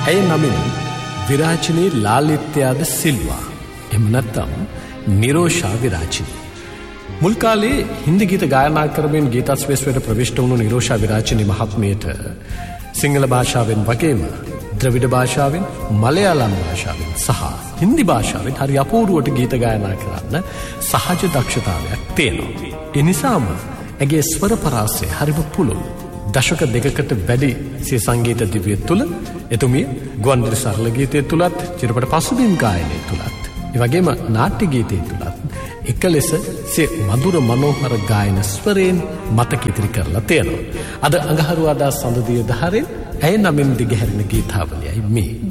ඇය නමින් විරාජිනී ලාලිත්‍යාද සිල්වා. එහෙම නැත්නම් නිරෝෂා විරාජිනී. මුල් කාලේ හින්දි ගීත ගායනා කරමින් ගීතස්වේස්වයට ප්‍රවිෂ්ඨ වුණු නිරෝෂා විරාජිනී මහත්මියට සිංහල භාෂාවෙන් වගේම ද්‍රවිඩ භාෂාවෙන්, මලයාලම් භාෂාවෙන් සහ හින්දි භාෂාවෙන් හරි අපූර්වට ගීත ගායනා කරන්න සහජ දක්ෂතාවයක් තියෙනවා. ඒ නිසාම ඇගේ ස්වර පරාසය හරිම පුළුල්. දශක දෙකකට වැඩි සිය සංගීත දිවිය තුළ එතුමිය ගුවන්විදුලි සරල ගීතය තුලත්, චිරපට පසුබිම් ගායනය තුලත්, ඒ වගේම නාට්‍ය ගීතය තුලත් එක ලෙස සිය මధుර මනෝහර ගායන ස්වරයෙන් මතක ඉතිරි කරලා තියෙනවා. අද අඟහරුවාදා සඳ දිය දහරේ ඇය නමින් දිගහැරෙන ගීතාවලියයි මේ.